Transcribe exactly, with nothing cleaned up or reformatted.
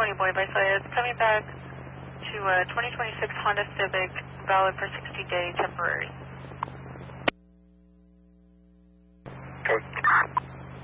twenty, boy by Syed, coming back to uh, twenty twenty-six Honda Civic, valid for sixty day temporary. Code